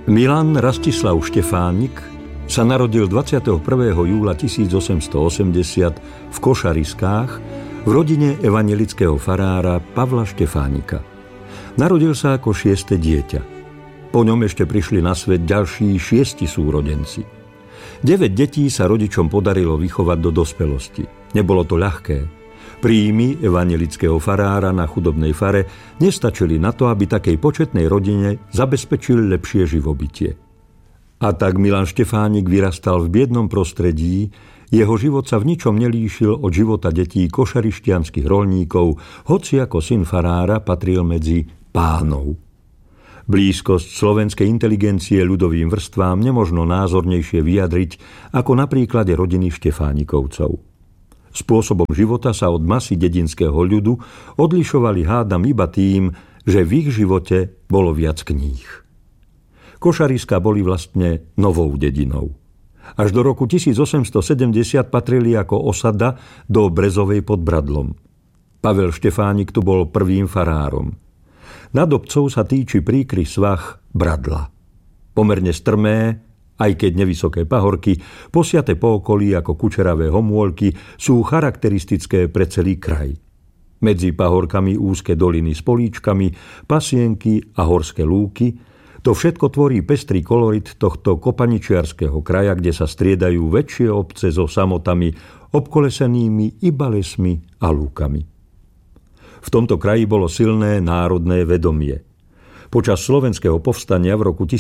Milan Rastislav Štefánik sa narodil 21. júla 1880 v Košariskách v rodine evanjelického farára Pavla Štefánika. Narodil sa ako 6. dieťa. Po ňom ešte prišli na svet ďalší 6 súrodenci. 9 detí sa rodičom podarilo vychovať do dospelosti. Nebolo to ľahké. Príjmy evanjelického farára na chudobnej fare nestačili na to, aby takej početnej rodine zabezpečil lepšie živobytie. A tak Milan Štefánik vyrastal v biednom prostredí, jeho život sa v ničom nelíšil od života detí košarišťanských roľníkov, hoci ako syn farára patril medzi pánov. Blízkosť slovenskej inteligencie ľudovým vrstvám nemožno názornejšie vyjadriť ako na príklade rodiny Štefánikovcov. Spôsobom života sa od masy dedinského ľudu odlišovali hádam iba tým, že v ich živote bolo viac kníh. Košariská boli vlastne novou dedinou. Až do roku 1870 patrili ako osada do Brezovej pod Bradlom. Pavel Štefánik tu bol prvým farárom. Nad obcov sa týči príkry svah Bradla. Pomerne strmé, aj keď nevysoké pahorky, posiate po okolí ako kučeravé homôľky, sú charakteristické pre celý kraj. Medzi pahorkami úzke doliny s políčkami, pasienky a horské lúky. To všetko tvorí pestrý kolorit tohto kopaničiarskeho kraja, kde sa striedajú väčšie obce so samotami, obkolesenými iba lesmi a lúkami. V tomto kraji bolo silné národné vedomie. Počas slovenského povstania v roku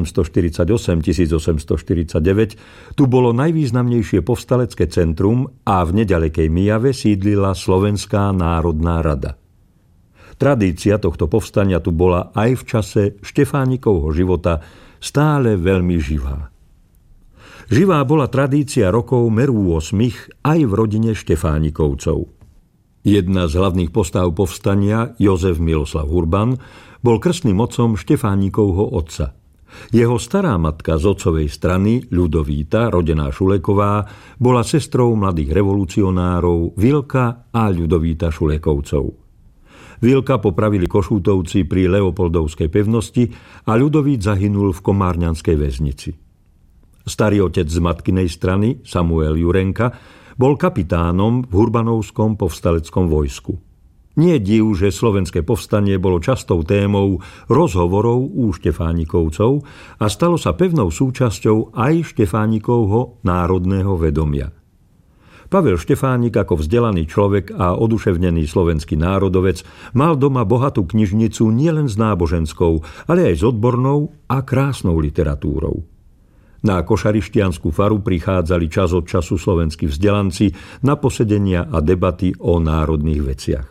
1848-1849 tu bolo najvýznamnejšie povstalecké centrum a v neďalekej Myjave sídlila Slovenská národná rada. Tradícia tohto povstania tu bola aj v čase Štefánikovho života stále veľmi živá. Živá bola tradícia rokov meru 8 aj v rodine Štefánikovcov. Jedna z hlavných postáv povstania, Jozef Miloslav Urban, bol krstným otcom Štefánikovho otca. Jeho stará matka z otcovej strany, Ľudovíta, rodená Šuleková, bola sestrou mladých revolucionárov Vilka a Ľudovíta Šulekovcov. Vilka popravili Košútovci pri Leopoldovskej pevnosti a Ľudovít zahynul v komárňanskej väznici. Starý otec z matkinej strany, Samuel Jurenka, bol kapitánom v Hurbanovskom povstaleckom vojsku. Nie div, že slovenské povstanie bolo častou témou rozhovorov u Štefánikovcov a stalo sa pevnou súčasťou aj Štefánikovho národného vedomia. Pavel Štefánik ako vzdelaný človek a oduševnený slovenský národovec mal doma bohatú knižnicu nielen s náboženskou, ale aj s odbornou a krásnou literatúrou. Na košarišťanskú faru prichádzali čas od času slovenskí vzdelanci na posedenia a debaty o národných veciach.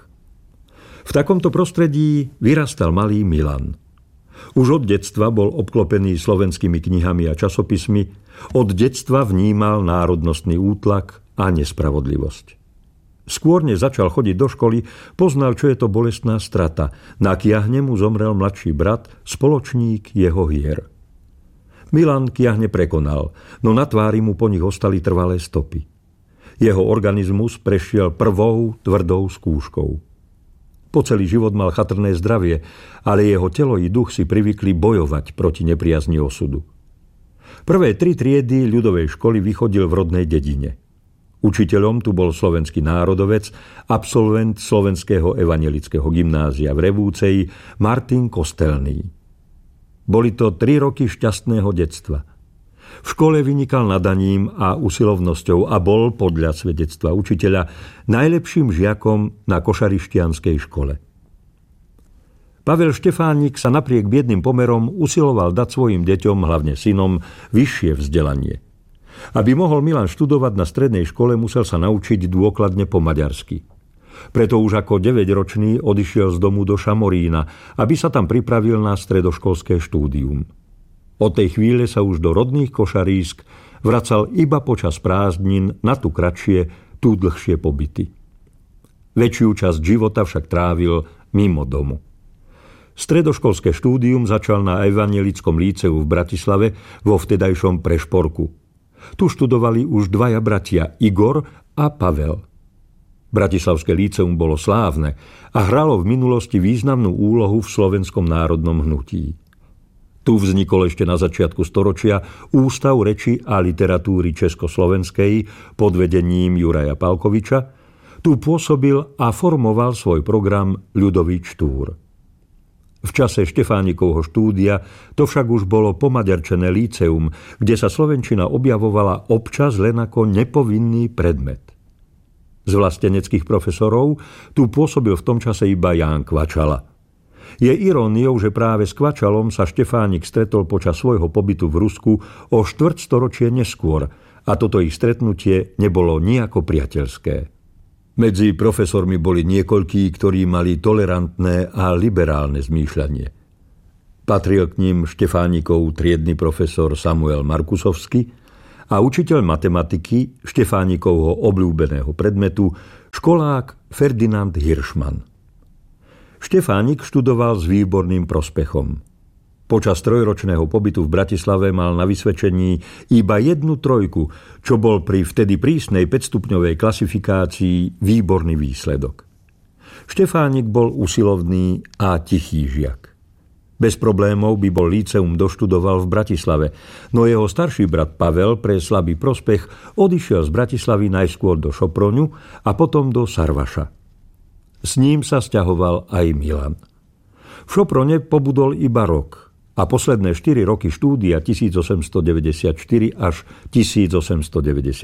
V takomto prostredí vyrastal malý Milan. Už od detstva bol obklopený slovenskými knihami a časopismi, od detstva vnímal národnostný útlak a nespravodlivosť. Skôr než začal chodiť do školy, poznal, čo je to bolestná strata. Na kiahne mu zomrel mladší brat, spoločník jeho hier. Milan kiahne prekonal, no na tvári mu po nich ostali trvalé stopy. Jeho organizmus prešiel prvou tvrdou skúškou. Po celý život mal chatrné zdravie, ale jeho telo i duch si privykli bojovať proti nepriazni osudu. Prvé 3 triedy ľudovej školy vychodil v rodnej dedine. Učiteľom tu bol slovenský národovec, absolvent Slovenského evanjelického gymnázia v Revúceji Martin Kostelný. Boli to 3 roky šťastného detstva. V škole vynikal nadaním a usilovnosťou a bol, podľa svedectva učiteľa, najlepším žiakom na košarišťanskej škole. Pavel Štefánik sa napriek biednym pomerom usiloval dať svojim deťom, hlavne synom, vyššie vzdelanie. Aby mohol Milan študovať na strednej škole, musel sa naučiť dôkladne po maďarsky. Preto už ako 9-ročný odišiel z domu do Šamorína, aby sa tam pripravil na stredoškolské štúdium. Od tej chvíle sa už do rodných Košarísk vracal iba počas prázdnin, na tu kratšie, tu dlhšie pobyty. Väčšiu časť života však trávil mimo domu. Stredoškolské štúdium začal na Evanjelickom líceu v Bratislave vo vtedajšom Prešporku. Tu študovali už 2 bratia, Igor a Pavel. Bratislavské líceum bolo slávne a hralo v minulosti významnú úlohu v slovenskom národnom hnutí. Tu vznikol ešte na začiatku storočia Ústav reči a literatúry československej pod vedením Juraja Palkoviča. Tu pôsobil a formoval svoj program ľudový čtúr. V čase Štefánikovho štúdia to však už bolo pomaďarčené líceum, kde sa slovenčina objavovala občas len ako nepovinný predmet. Z vlasteneckých profesorov tu pôsobil v tom čase iba Ján Kvačala. Je iróniou, že práve s Kvačalom sa Štefánik stretol počas svojho pobytu v Rusku o štvrťstoročie neskôr a toto ich stretnutie nebolo nijako priateľské. Medzi profesormi boli niekoľkí, ktorí mali tolerantné a liberálne zmýšľanie. Patril k ním Štefánikov triedny profesor Samuel Markusovský a učiteľ matematiky Štefánikovho obľúbeného predmetu školák Ferdinand Hirschman. Štefánik študoval s výborným prospechom. Počas trojročného pobytu v Bratislave mal na vysvedčení iba 1 trojku, čo bol pri vtedy prísnej 5-stupňovej klasifikácii výborný výsledok. Štefánik bol usilovný a tichý žiak. Bez problémov by bol líceum doštudoval v Bratislave, no jeho starší brat Pavel pre slabý prospech odišiel z Bratislavy najskôr do Šoproňu a potom do Sarvaša. S ním sa sťahoval aj Milan. V Šoprone pobudol iba rok a posledné 4 roky štúdia 1894 až 1898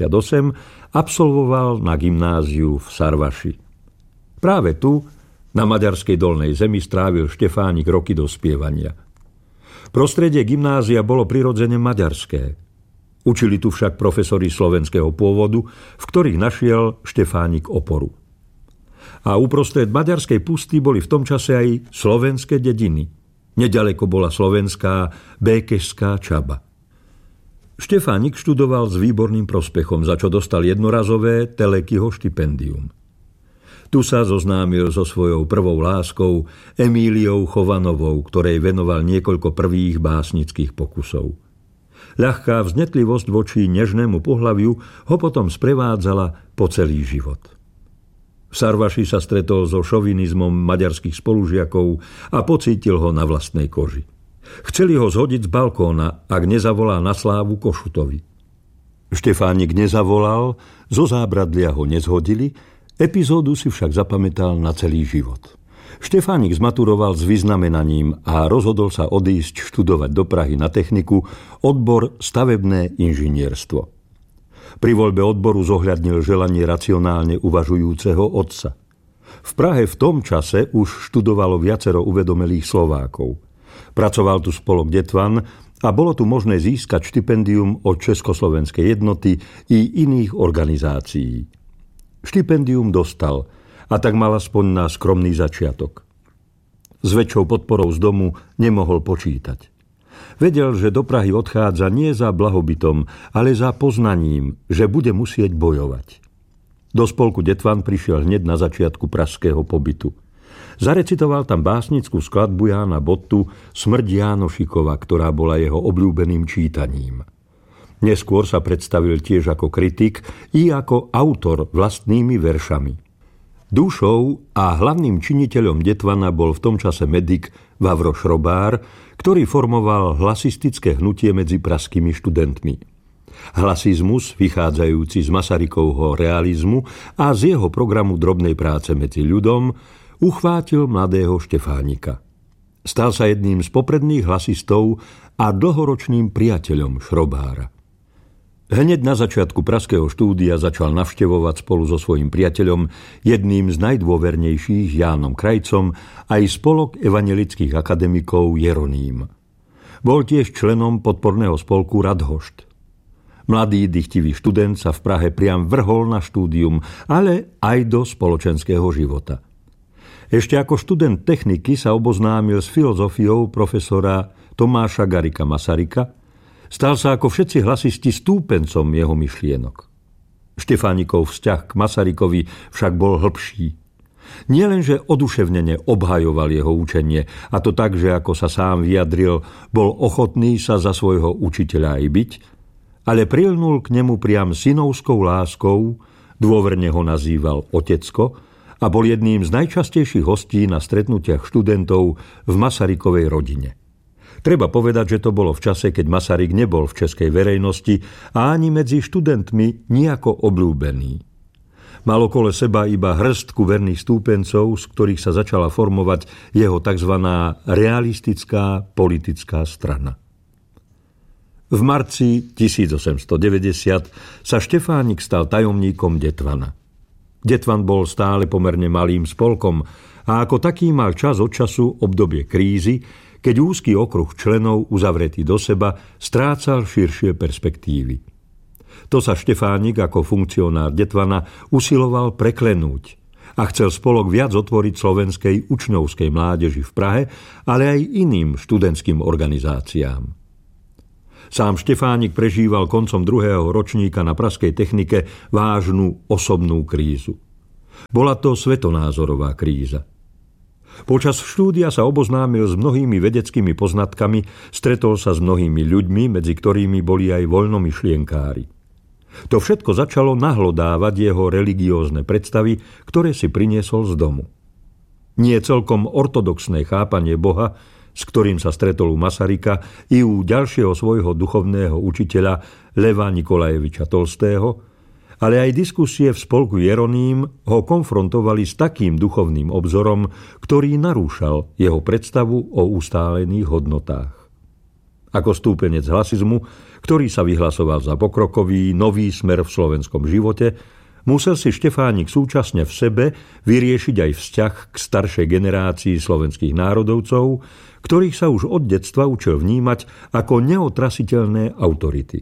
absolvoval na gymnáziu v Sarvaši. Práve tu, na maďarskej Dolnej Zemi, strávil Štefánik roky dospievania. Prostredie gymnázia bolo prirodzene maďarské. Učili tu však profesori slovenského pôvodu, v ktorých našiel Štefánik oporu. A uprostred maďarskej pusty boli v tom čase aj slovenské dediny. Neďaleko bola slovenská Békešská Čaba. Štefánik študoval s výborným prospechom, za čo dostal jednorazové Telekyho štipendium. Tu sa zoznámil so svojou prvou láskou Emíliou Chovanovou, ktorej venoval niekoľko prvých básnických pokusov. Ľahká vznetlivosť voči nežnému pohlaviu ho potom sprevádzala po celý život. V Sarvaši sa stretol so šovinizmom maďarských spolužiakov a pocítil ho na vlastnej koži. Chceli ho zhodiť z balkóna, ak nezavolá na slávu Košutovi. Štefánik nezavolal, zo zábradlia ho nezhodili, epizódu si však zapamätal na celý život. Štefánik zmaturoval s vyznamenaním a rozhodol sa odísť študovať do Prahy na techniku, odbor stavebné inžinierstvo. Pri voľbe odboru zohľadnil želanie racionálne uvažujúceho otca. V Prahe v tom čase už študovalo viacero uvedomelých Slovákov. Pracoval tu spolok Detvan a bolo tu možné získať štipendium od Československej jednoty i iných organizácií. Štipendium dostal a tak mal aspoň na skromný začiatok. S väčšou podporou z domu nemohol počítať. Vedel, že do Prahy odchádza nie za blahobytom, ale za poznaním, že bude musieť bojovať. Do spolku Detvan prišiel hneď na začiatku pražského pobytu. Zarecitoval tam básnickú skladbu Jána Bottu Smrť Jánošikova, ktorá bola jeho obľúbeným čítaním. Neskôr sa predstavil tiež ako kritik i ako autor vlastnými veršami. Dušou a hlavným činiteľom Detvana bol v tom čase medik Vavro Šrobár, ktorý formoval hlasistické hnutie medzi pražskými študentmi. Hlasizmus, vychádzajúci z Masarykovho realizmu a z jeho programu drobnej práce medzi ľudom, uchvátil mladého Štefánika. Stal sa jedným z popredných hlasistov a dlhoročným priateľom Šrobára. Hneď na začiatku pražského štúdia začal navštevovať spolu so svojím priateľom, jedným z najdôvernejších Jánom Krajcom, aj spolok evanjelických akademikov Jeroným. Bol tiež členom podporného spolku Radhošt. Mladý, dychtivý študent sa v Prahe priam vrhol na štúdium, ale aj do spoločenského života. Ešte ako študent techniky sa oboznámil s filozofiou profesora Tomáša Garrigua Masaryka. Stal sa ako všetci hlasisti stúpencom jeho myšlienok. Štefánikov vzťah k Masarykovi však bol hlbší. Nielenže oduševnene obhajoval jeho učenie, a to tak, že ako sa sám vyjadril, bol ochotný sa za svojho učiteľa aj byť, ale prilnul k nemu priam synovskou láskou, dôverne ho nazýval otecko a bol jedným z najčastejších hostí na stretnutiach študentov v Masarykovej rodine. Treba povedať, že to bolo v čase, keď Masaryk nebol v českej verejnosti a ani medzi študentmi nejako obľúbený. Mal okolo seba iba hrstku verných stúpencov, z ktorých sa začala formovať jeho tzv. Realistická politická strana. V marci 1890 sa Štefánik stal tajomníkom Detvana. Detvan bol stále pomerne malým spolkom a ako taký mal čas od času obdobie krízy, keď úzky okruh členov uzavretý do seba strácal širšie perspektívy. To sa Štefánik ako funkcionár Detvana usiloval preklenúť a chcel spolok viac otvoriť slovenskej učňovskej mládeži v Prahe, ale aj iným študentským organizáciám. Sám Štefánik prežíval koncom 2. ročníka na pražskej technike vážnu osobnú krízu. Bola to svetonázorová kríza. Počas štúdia sa oboznámil s mnohými vedeckými poznatkami, stretol sa s mnohými ľuďmi, medzi ktorými boli aj voľnomyšlienkári. To všetko začalo nahlodávať jeho religiózne predstavy, ktoré si priniesol z domu. Nie celkom ortodoxné chápanie Boha, s ktorým sa stretol u Masaryka i u ďalšieho svojho duchovného učiteľa Leva Nikolajeviča Tolstého, ale aj diskusie v spolku Jeroným ho konfrontovali s takým duchovným obzorom, ktorý narúšal jeho predstavu o ustálených hodnotách. Ako stúpenec hlasizmu, ktorý sa vyhlasoval za pokrokový, nový smer v slovenskom živote, musel si Štefánik súčasne v sebe vyriešiť aj vzťah k staršej generácii slovenských národovcov, ktorých sa už od detstva učil vnímať ako neotrasiteľné autority.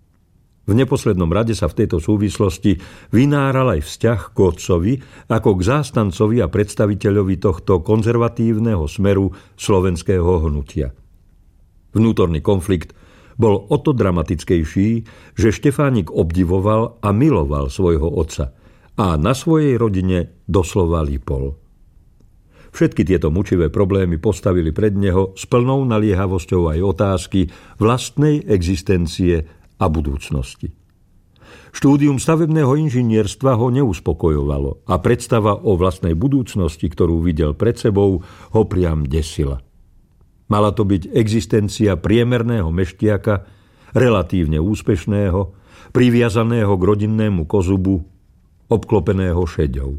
V neposlednom rade sa v tejto súvislosti vynáral aj vzťah k otcovi ako k zástancovi a predstaviteľovi tohto konzervatívneho smeru slovenského hnutia. Vnútorný konflikt bol o to dramatickejší, že Štefánik obdivoval a miloval svojho otca a na svojej rodine doslova lipol. Všetky tieto mučivé problémy postavili pred neho s plnou naliehavosťou aj otázky vlastnej existencie a budúcnosti. Štúdium stavebného inžinierstva ho neuspokojovalo a predstava o vlastnej budúcnosti, ktorú videl pred sebou, ho priam desila. Mala to byť existencia priemerného meštiaka, relatívne úspešného, priviazaného k rodinnému kozubu, obklopeného šeďou.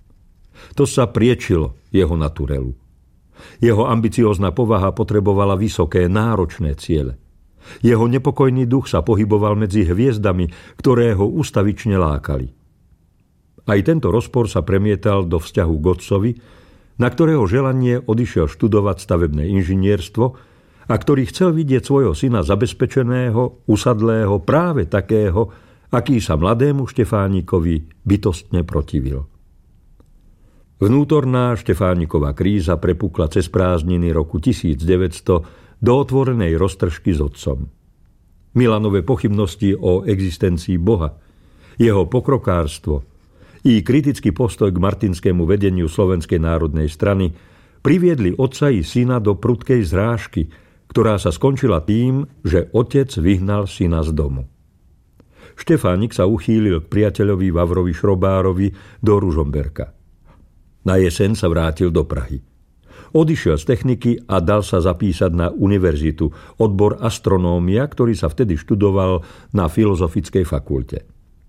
To sa priečilo jeho naturelu. Jeho ambiciózna povaha potrebovala vysoké, náročné ciele. Jeho nepokojný duch sa pohyboval medzi hviezdami, ktoré ho ustavične lákali. Aj tento rozpor sa premietal do vzťahu k otcovi, na ktorého želanie odišiel študovať stavebné inžinierstvo a ktorý chcel vidieť svojho syna zabezpečeného, usadlého, práve takého, aký sa mladému Štefánikovi bytostne protivil. Vnútorná Štefániková kríza prepukla cez prázdniny roku 1900 do otvorenej roztržky s otcom. Milanove pochybnosti o existencii Boha, jeho pokrokárstvo i kritický postoj k martinskému vedeniu Slovenskej národnej strany priviedli otca i syna do prudkej zrážky, ktorá sa skončila tým, že otec vyhnal syna z domu. Štefánik sa uchýlil k priateľovi Vavrovi Šrobárovi do Ružomberka. Na jeseň sa vrátil do Prahy. Odišiel z techniky a dal sa zapísať na univerzitu, odbor astronómia, ktorý sa vtedy študoval na Filozofickej fakulte.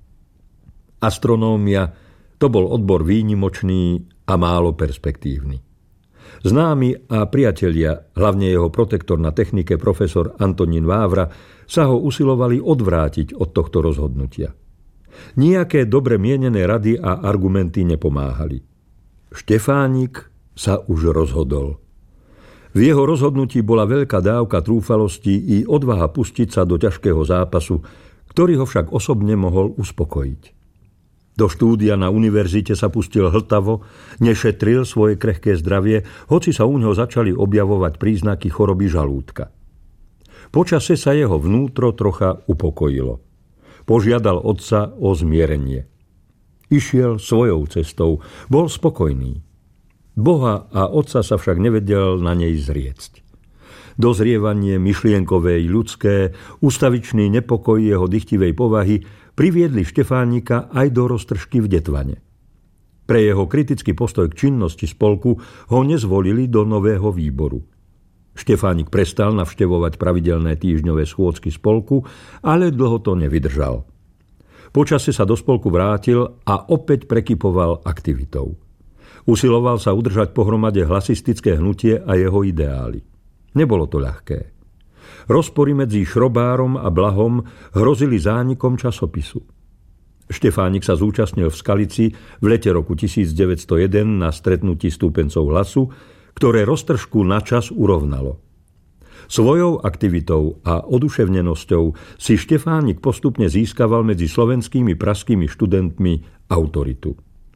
Astronómia to bol odbor výnimočný a málo perspektívny. Známi a priatelia, hlavne jeho protektor na technike profesor Antonín Vávra, sa ho usilovali odvrátiť od tohto rozhodnutia. Nijaké dobre mienené rady a argumenty nepomáhali. Štefánik sa už rozhodol. V jeho rozhodnutí bola veľká dávka trúfalosti i odvaha pustiť sa do ťažkého zápasu, ktorý ho však osobne mohol uspokojiť. Do štúdia na univerzite sa pustil hltavo, nešetril svoje krehké zdravie, hoci sa u neho začali objavovať príznaky choroby žalúdka. Počase sa jeho vnútro trocha upokojilo. Požiadal otca o zmierenie. Išiel svojou cestou, bol spokojný. Boha a otca sa však nevedel na nej zriecť. Dozrievanie myšlienkovej, ľudské, ustavičný nepokoj jeho dychtivej povahy priviedli Štefánika aj do roztržky v Detvane. Pre jeho kritický postoj k činnosti spolku ho nezvolili do nového výboru. Štefánik prestal navštevovať pravidelné týždňové schôdzky spolku, ale dlho to nevydržal. Počase sa do spolku vrátil a opäť prekypoval aktivitou. Usiloval sa udržať pohromade hlasistické hnutie a jeho ideály. Nebolo to ľahké. Rozpory medzi Šrobárom a Blahom hrozili zánikom časopisu. Štefánik sa zúčastnil v Skalici v lete roku 1901 na stretnutí stúpencov Hlasu, ktoré roztržku na čas urovnalo. Svojou aktivitou a oduševnenosťou si Štefánik postupne získaval medzi slovenskými pražskými študentmi autoritu.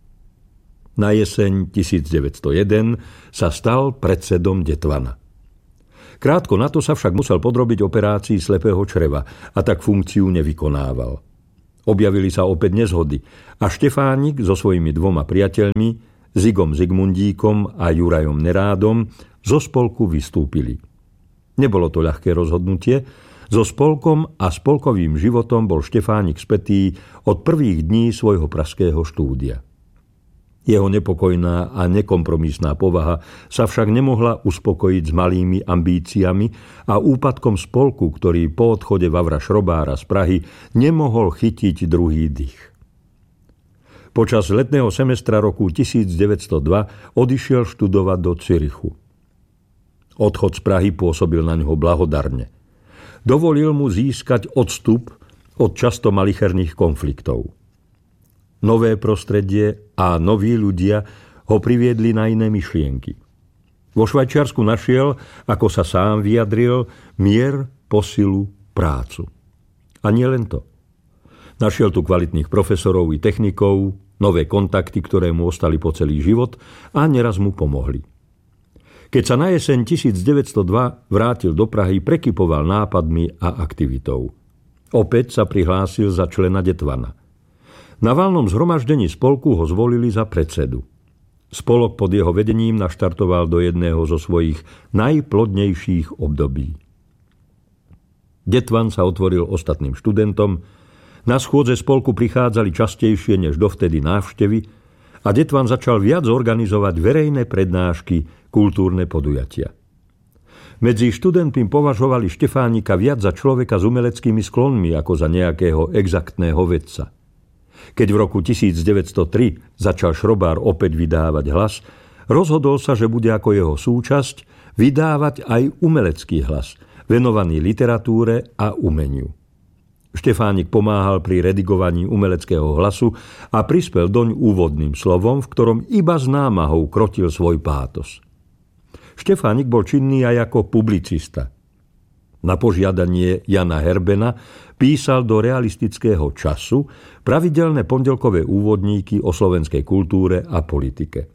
Na jeseň 1901 sa stal predsedom Detvana. Krátko na to sa však musel podrobiť operácii slepého čreva a tak funkciu nevykonával. Objavili sa opäť nezhody a Štefánik so svojimi dvoma priateľmi, Zigom Zigmundíkom a Jurajom Nerádom, zo spolku vystúpili. Nebolo to ľahké rozhodnutie, so spolkom a spolkovým životom bol Štefánik spätý od prvých dní svojho pražského štúdia. Jeho nepokojná a nekompromisná povaha sa však nemohla uspokojiť s malými ambíciami a úpadkom spolku, ktorý po odchode Vavra Šrobára z Prahy nemohol chytiť druhý dých. Počas letného semestra roku 1902 odišiel študovať do Cirichu. Odchod z Prahy pôsobil na ňoho blahodarne. Dovolil mu získať odstup od často malicherných konfliktov. Nové prostredie a noví ľudia ho priviedli na iné myšlienky. Vo Švajčiarsku našiel, ako sa sám vyjadril, mier, posilu, prácu. A nie len to. Našiel tu kvalitných profesorov i technikov, nové kontakty, ktoré mu ostali po celý život a neraz mu pomohli. Keď sa na jeseň 1902 vrátil do Prahy, prekypoval nápadmi a aktivitou. Opäť sa prihlásil za člena Detvana. Na valnom zhromaždení spolku ho zvolili za predsedu. Spolok pod jeho vedením naštartoval do jedného zo svojich najplodnejších období. Detvan sa otvoril ostatným študentom, na schôdze spolku prichádzali častejšie než dovtedy návštevy a Detvan začal viac organizovať verejné prednášky, kultúrne podujatia. Medzi študentmi považovali Štefánika viac za človeka s umeleckými sklonmi ako za nejakého exaktného vedca. Keď v roku 1903 začal Šrobár opäť vydávať Hlas, rozhodol sa, že bude ako jeho súčasť vydávať aj umelecký hlas, venovaný literatúre a umeniu. Štefánik pomáhal pri redigovaní umeleckého hlasu a prispel doň úvodným slovom, v ktorom iba s námahou krotil svoj pátos. Štefánik bol činný aj ako publicista. Na požiadanie Jana Herbena písal do realistického Času pravidelné pondelkové úvodníky o slovenskej kultúre a politike.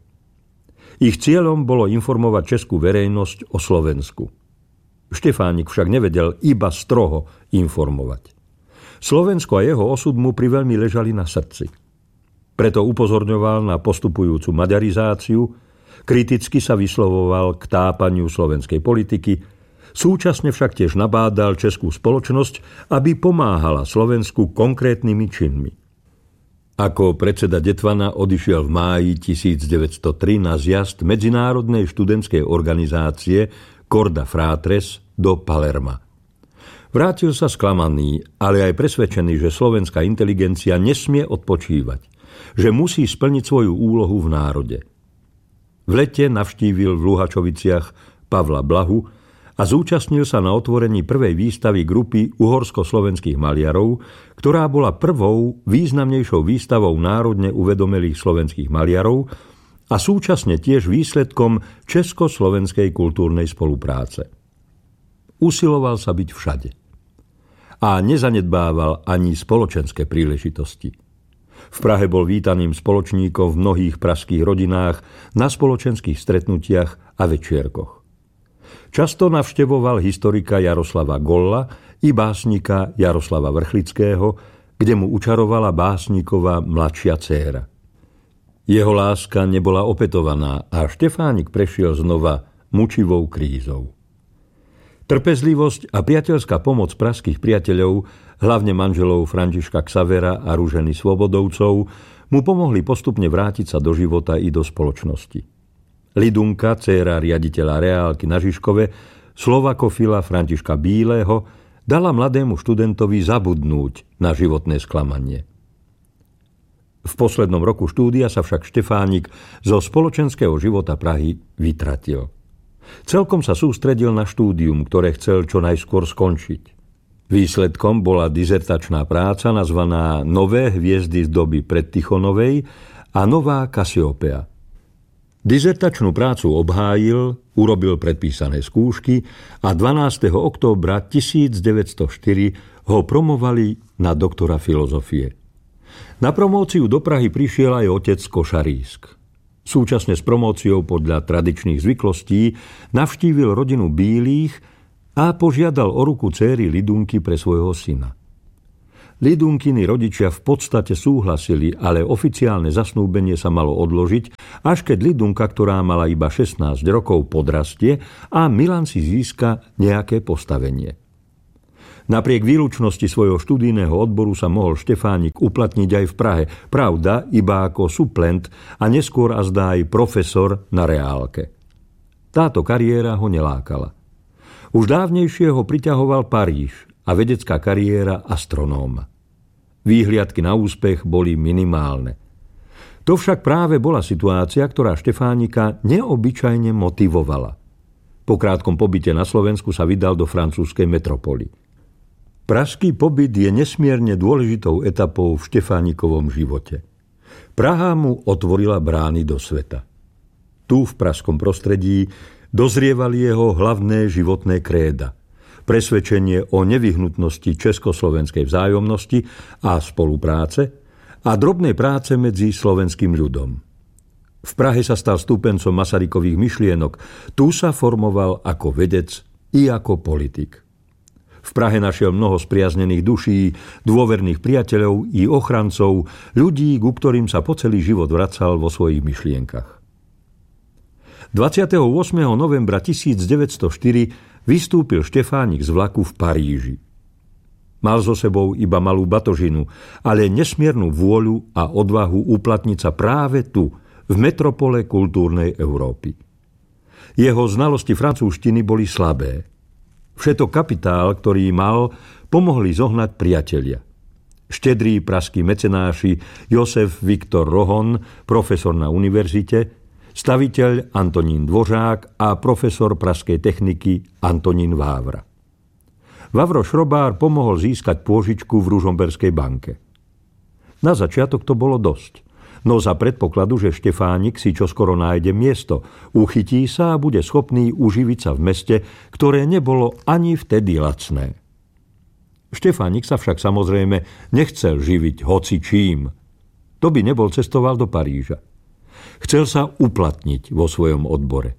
Ich cieľom bolo informovať českú verejnosť o Slovensku. Štefánik však nevedel iba stroho informovať. Slovensko a jeho osud mu priveľmi ležali na srdci. Preto upozorňoval na postupujúcu maďarizáciu, kriticky sa vyslovoval k tápaniu slovenskej politiky, súčasne však tiež nabádal českú spoločnosť, aby pomáhala Slovensku konkrétnymi činmi. Ako predseda Detvana odišiel v máji 1903 na zjazd medzinárodnej študentskej organizácie Corda Fratres do Palerma. Vrátil sa sklamaný, ale aj presvedčený, že slovenská inteligencia nesmie odpočívať, že musí splniť svoju úlohu v národe. V lete navštívil v Luhačoviciach Pavla Blahu a zúčastnil sa na otvorení prvej výstavy grupy uhorsko-slovenských maliarov, ktorá bola prvou významnejšou výstavou národne uvedomelých slovenských maliarov a súčasne tiež výsledkom československej kultúrnej spolupráce. Usiloval sa byť všade a nezanedbával ani spoločenské príležitosti. V Prahe bol vítaným spoločníkom v mnohých pražských rodinách, na spoločenských stretnutiach a večierkoch. Často navštevoval historika Jaroslava Golla i básnika Jaroslava Vrchlického, kde mu učarovala básnikova mladšia dcéra. Jeho láska nebola opätovaná a Štefánik prešiel znova mučivou krízou. Trpezlivosť a priateľská pomoc pražských priateľov, hlavne manželov Františka Xavera a Ruženy Svobodovcov, mu pomohli postupne vrátiť sa do života i do spoločnosti. Lidunka, dcéra riaditeľa reálky na Žižkove, Slovakofila Františka Bíleho, dala mladému študentovi zabudnúť na životné sklamanie. V poslednom roku štúdia sa však Štefánik zo spoločenského života Prahy vytratil. Celkom sa sústredil na štúdium, ktoré chcel čo najskôr skončiť. Výsledkom bola dizertačná práca nazvaná Nové hviezdy z doby predtichonovej a Nová Kasiopea. Dizertačnú prácu obhájil, urobil predpísané skúšky a 12. októbra 1904 ho promovali na doktora filozofie. Na promóciu do Prahy prišiel aj otec Košarísk. Súčasne s promóciou podľa tradičných zvyklostí navštívil rodinu Bílých a požiadal o ruku céry Lidunky pre svojho syna. Lidunkyni rodičia v podstate súhlasili, ale oficiálne zasnúbenie sa malo odložiť, až keď Lidunka, ktorá mala iba 16 rokov, podrastie a Milan si získa nejaké postavenie. Napriek výlučnosti svojho študijného odboru sa mohol Štefánik uplatniť aj v Prahe, pravda, iba ako suplent a neskôr azda aj profesor na reálke. Táto kariéra ho nelákala. Už dávnejšie ho priťahoval Paríž a vedecká kariéra astronóma. Výhliadky na úspech boli minimálne. To však práve bola situácia, ktorá Štefánika neobyčajne motivovala. Po krátkom pobyte na Slovensku sa vydal do francúzskej metropoly. Pražský pobyt je nesmierne dôležitou etapou v Štefánikovom živote. Praha mu otvorila brány do sveta. Tu v pražskom prostredí dozrievali jeho hlavné životné kréda. Presvedčenie o nevyhnutnosti československej vzájomnosti a spolupráce a drobnej práce medzi slovenským ľudom. V Prahe sa stal stúpencom Masarykových myšlienok. Tu sa formoval ako vedec i ako politik. V Prahe našiel mnoho spriaznených duší, dôverných priateľov i ochrancov, ľudí, ku ktorým sa po celý život vracal vo svojich myšlienkach. 28. novembra 1904 vystúpil Štefánik z vlaku v Paríži. Mal so sebou iba malú batožinu, ale nesmiernu vôľu a odvahu uplatniť sa práve tu, v metropole kultúrnej Európy. Jeho znalosti francúzštiny boli slabé. Všetok kapitál, ktorý mal, pomohli zohnať priatelia. Štedrí pražskí mecenáši Josef Viktor Rohon, profesor na univerzite, staviteľ Antonín Dvořák a profesor pražskej techniky Antonín Vávra. Vavro Šrobár pomohol získať pôžičku v Ružomberskej banke. Na začiatok to bolo dosť, no za predpokladu, že Štefánik si čoskoro nájde miesto, uchytí sa a bude schopný uživiť sa v meste, ktoré nebolo ani vtedy lacné. Štefánik sa však samozrejme nechcel živiť hocičím. To by nebol cestoval do Paríža. Chcel sa uplatniť vo svojom odbore.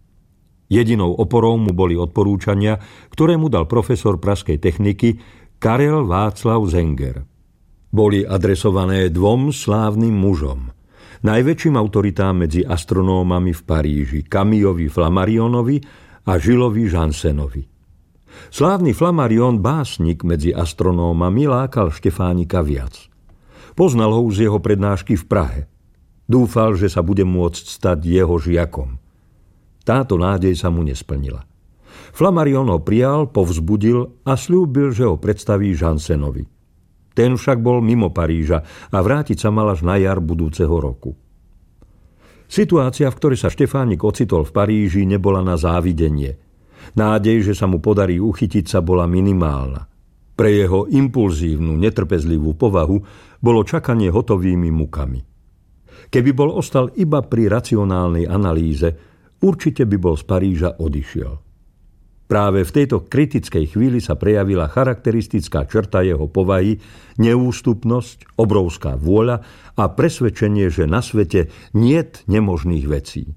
Jedinou oporou mu boli odporúčania, ktoré mu dal profesor pražskej techniky Karel Václav Zenger. Boli adresované dvom slávnym mužom, najväčším autoritám medzi astronómami v Paríži, Camilleovi Flammarionovi a Gillesovi Jansenovi. Slávny Flammarion, básnik medzi astronómami, lákal Štefánika viac. Poznal ho z jeho prednášky v Prahe. Dúfal, že sa bude môcť stať jeho žiakom. Táto nádej sa mu nesplnila. Flammarion ho prijal, povzbudil a sľúbil, že ho predstaví Jansenovi. Ten však bol mimo Paríža a vrátiť sa mal až na jar budúceho roku. Situácia, v ktorej sa Štefánik ocitol v Paríži, nebola na závidenie. Nádej, že sa mu podarí uchytiť sa, bola minimálna. Pre jeho impulzívnu, netrpezlivú povahu bolo čakanie hotovými mukami. Keby bol ostal iba pri racionálnej analýze, určite by bol z Paríža odišiel. Práve v tejto kritickej chvíli sa prejavila charakteristická črta jeho povahy, neústupnosť, obrovská vôľa a presvedčenie, že na svete niet nemožných vecí.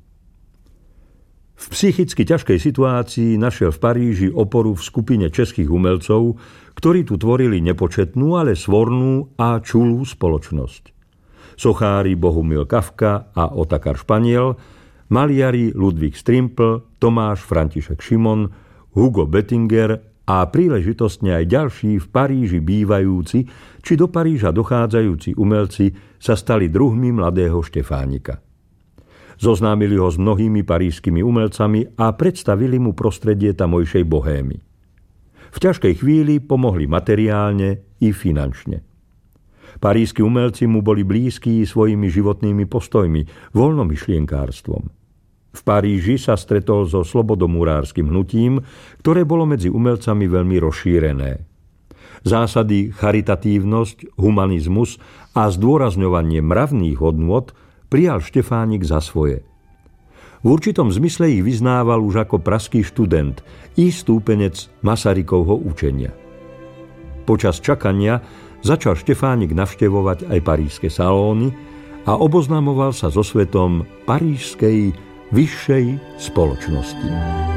V psychicky ťažkej situácii našiel v Paríži oporu v skupine českých umelcov, ktorí tu tvorili nepočetnú, ale svornú a čulú spoločnosť. Sochári Bohumil Kafka a Otakar Španiel, maliari Ludvík Strimpl, Tomáš František Šimon, Hugo Bettinger a príležitostne aj ďalší v Paríži bývajúci či do Paríža dochádzajúci umelci sa stali druhmi mladého Štefánika. Zoznámili ho s mnohými parížskými umelcami a predstavili mu prostredie tamojšej bohémy. V ťažkej chvíli pomohli materiálne i finančne. Parížski umelci mu boli blízki svojimi životnými postojmi, voľnomyšlienkárstvom. V Paríži sa stretol so slobodomurárskym hnutím, ktoré bolo medzi umelcami veľmi rozšírené. Zásady charitatívnosť, humanizmus a zdôrazňovanie mravných hodnôt prijal Štefánik za svoje. V určitom zmysle ich vyznával už ako pražský študent i stúpenec Masarykovho učenia. Počas čakania začal Štefánik navštevovať aj parížske salóny a oboznamoval sa so svetom parížskej vyššej spoločnosti.